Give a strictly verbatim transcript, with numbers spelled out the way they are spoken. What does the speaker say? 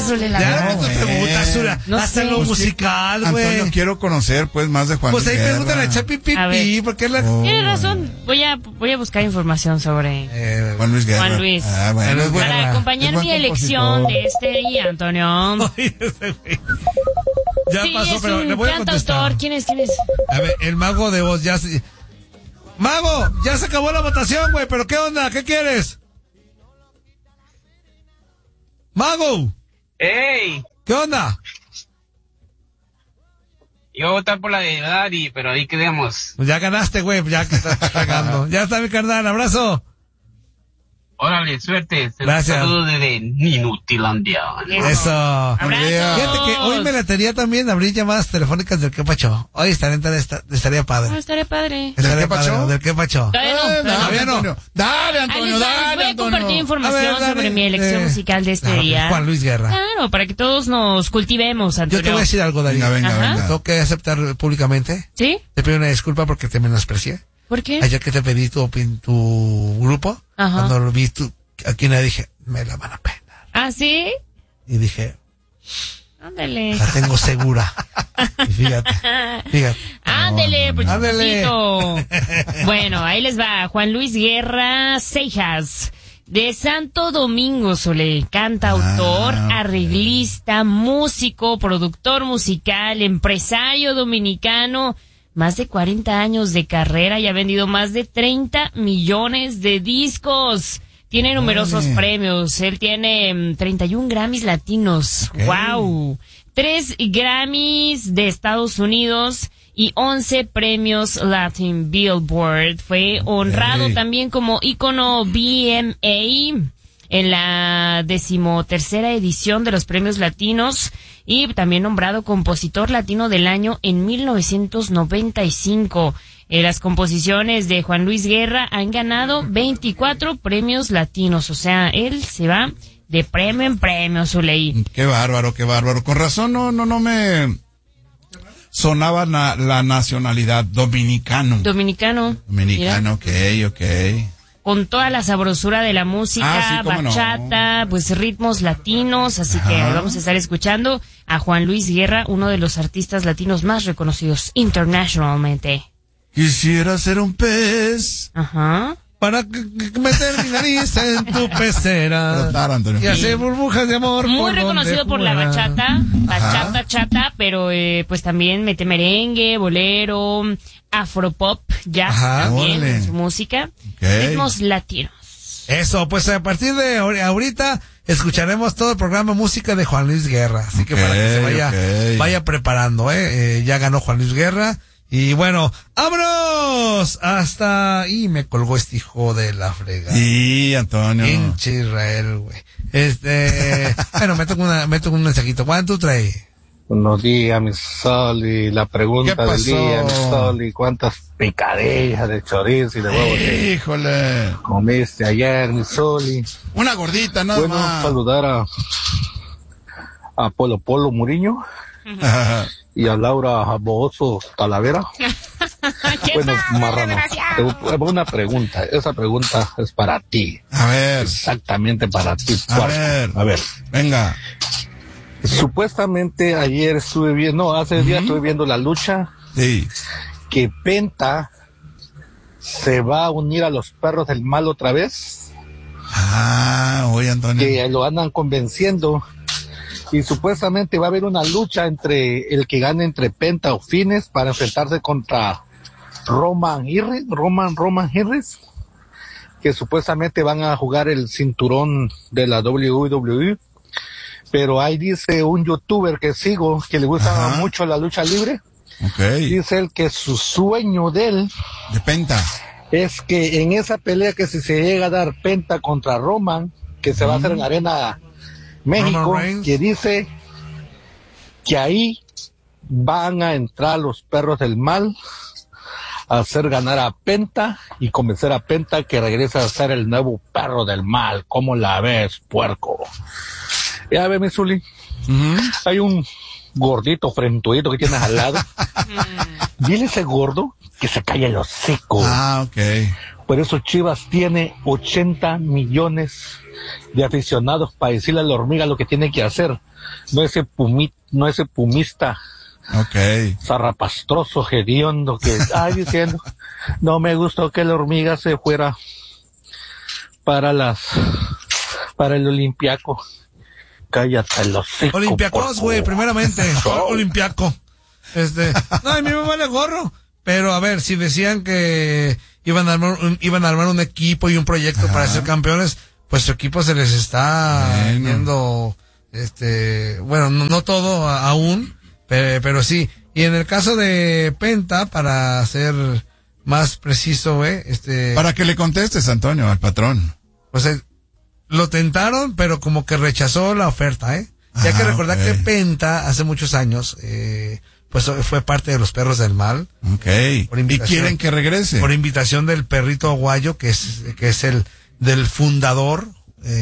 Role, la Ya verdad. no me preguntas, Sura. No hasta sé. lo Pues sí, musical, güey. Antonio, quiero conocer pues más de Juan Pues Luis ahí Guerra. pregúntale a Chapi A ver. Pipi, porque es la... Oh, Tienes razón, voy a, voy a buscar información sobre... Eh, Juan Luis Guerra. Juan Luis. Ah, bueno, Juan Luis es bueno. Para Guerra. acompañar Es buen mi elección compositor. de este día, Antonio. Ay, ese güey. Ya Sí, pasó, es pero un le voy a contestar. cantautor. ¿Quién es? ¿Quién es? A ver, el mago de voz ya se... Mago, ya se acabó la votación, güey, pero ¿qué onda? ¿Qué quieres? Mago, ¡Ey! ¿qué onda? Iba a votar por la de Dari, pero ahí quedamos. Pues ya ganaste, güey, ya que estás cagando. Ya está mi carnal, abrazo. Órale, suerte. Gracias. Saludos desde Ninutilandia. Eso. Abrazo. Fíjate que hoy me latería también abrir llamadas telefónicas del qué pacho. Hoy estaría, estaría, estaría Ah, padre. estaría padre. Estaría qué pacho? padre, ¿del qué pacho? Todavía no, Eh, todavía no. todavía no. Antonio. Dale, Ahí Antonio, les va, les dale, voy a Antonio. compartir información A ver, dale, sobre mi elección eh, musical de este claro, día. Juan Luis Guerra. Claro, para que todos nos cultivemos, Yo Antonio. te voy a decir algo, Darío. Venga, venga, Ajá. venga. Tengo que aceptar públicamente. ¿Sí? Te pido una disculpa porque te menosprecié. ¿Por qué? Ayer que te pedí tu, opin- tu grupo, Ajá. cuando lo vi, tu, aquí le dije, me la van a penar. ¿Ah, sí? Y dije, Ándale. la tengo segura. Y fíjate, fíjate. Ándele, pues Ándele. chiquito. Bueno, ahí les va. Juan Luis Guerra Seijas, de Santo Domingo, Sole. Cantautor, Ah, ok. arreglista, músico, productor musical, empresario dominicano. Más de cuarenta años de carrera y ha vendido más de treinta millones de discos. Tiene numerosos Órale. premios. Él tiene mm, treinta y uno Grammys latinos. Ok. ¡Wow! Tres Grammys de Estados Unidos y once premios Latin Billboard. Fue honrado también como ícono B M A en la decimotercera edición de los premios latinos y también nombrado compositor latino del año en mil novecientos noventa y cinco. Eh, las composiciones de Juan Luis Guerra han ganado veinticuatro premios latinos, o sea, él se va de premio en premio, Zuley. Qué bárbaro, qué bárbaro. Con razón no, no, no me sonaba na- la nacionalidad dominicano. Dominicano. Dominicano, Mira, ok, ok. con toda la sabrosura de la música, Ah, sí, cómo no. bachata, pues ritmos latinos, así que Ajá. vamos a estar escuchando a Juan Luis Guerra, uno de los artistas latinos más reconocidos internacionalmente. Quisiera ser un pez Ajá. Para que- que meter mi nariz en tu pecera. Flotar, Antonio. Y hacer burbujas de amor. Muy por reconocido donde por la fuera. bachata, bachata, chata, pero eh, pues también mete merengue, bolero, afropop, jazz Ajá, también órale. en su música, Ok. ritmos latinos. Eso, pues a partir de ahor- ahorita escucharemos todo el programa música de Juan Luis Guerra. Así que Ok, para que se vaya, ok. vaya preparando, ¿eh? Eh, ya ganó Juan Luis Guerra. Y bueno, ¡vámonos! Hasta... Y me colgó este hijo de la frega. Sí, Antonio. Pinche Israel, güey. Este... bueno, me toca una, me toca un mensajito. ¿Cuánto trae? Buenos días, mi Sol, y la ¿Qué pregunta del pasó? día, mi Sol, y cuántas picadillas de chorizo y de huevo te Híjole. comiste ayer, mi Sol, y Una gordita, nada bueno, más. saludar a, a Polo Polo Muriño y a Laura Bozo Talavera. ¿Qué Bueno, pasa, marrano, desgraciado? te- una pregunta, esa pregunta es para ti, A ver, exactamente para ti. a Puerco. ver. A ver, Venga. supuestamente ayer estuve viendo, no, hace días estuve viendo la lucha Sí. que Penta se va a unir a los perros del mal otra vez, Ah, oye, Antonio. que lo andan convenciendo, y supuestamente va a haber una lucha entre el que gane entre Penta o Fines para enfrentarse contra Roman Irris, Roman, Roman Irris, que supuestamente van a jugar el cinturón de la W W E, pero ahí dice un youtuber que sigo, que le gusta Ajá. mucho la lucha libre, Ok. dice él que su sueño de él De Penta. es que en esa pelea que si se llega a dar Penta contra Roman, que se va a hacer en Arena México, Roman Reigns. que dice que ahí van a entrar los perros del mal a hacer ganar a Penta y convencer a Penta que regrese a ser el nuevo perro del mal. ¿Cómo la ves, puerco? Ya ve, mi Zuli, Ujú. hay un gordito frentudito que tienes al lado. Dile a ese gordo que se calle el hocico. Ah, ok. Por eso Chivas tiene ochenta millones de aficionados para decirle a la hormiga lo que tiene que hacer. No ese pumi, no ese pumista. Okay. Zarrapastroso, hediondo, que, ay, diciendo, no me gustó que la hormiga se fuera para las, para el Olimpiaco. Cállate los hocico. Olimpiacos, güey, primeramente. Olimpiaco. Este, no, a mí me vale gorro. Pero a ver, si decían que iban a armar un, iban a armar un equipo y un proyecto, ajá, para ser campeones, pues su equipo se les está bueno. yendo, este, bueno, no, no todo a, aún, pero, pero sí. Y en el caso de Penta, para ser más preciso, güey, este. Para que le contestes, Antonio, al patrón. Pues eh, lo tentaron, pero como que rechazó la oferta, ¿eh? Ya ah, que recordar okay. que Penta, hace muchos años, eh, pues fue parte de los Perros del Mal. Okay. Por ¿Y quieren que regrese? Por invitación del perrito aguayo, que es, que es el, del fundador,